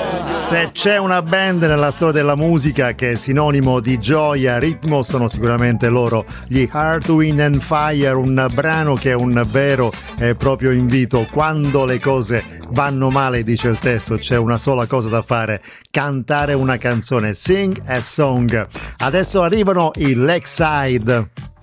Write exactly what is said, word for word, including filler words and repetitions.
Se c'è una band nella storia della musica che è sinonimo di gioia, ritmo, sono sicuramente loro, gli Earth, Wind and Fire, un brano che è un vero e proprio invito. Quando le cose vanno male, dice il testo, c'è una sola cosa da fare: cantare una canzone, sing a song. Adesso arrivano i Lakeside.